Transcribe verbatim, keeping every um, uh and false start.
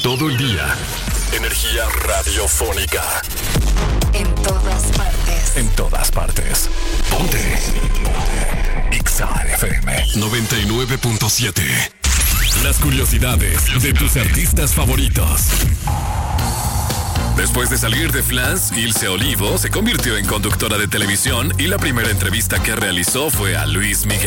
todo el día. Energía radiofónica. En todas partes. En todas partes. Ponte. Ponte. Exa F M noventa y nueve punto siete. Las curiosidades de tus artistas favoritos. Después de salir de Flans, Ilse Olivo se convirtió en conductora de televisión y la primera entrevista que realizó fue a Luis Miguel.